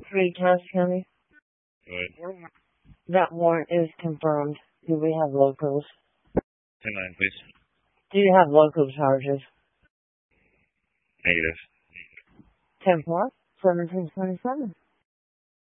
Free Task County. Good. That warrant is confirmed. Do we have locals? 10-9, please. Do you have local charges? Negative. 10-4, 1727.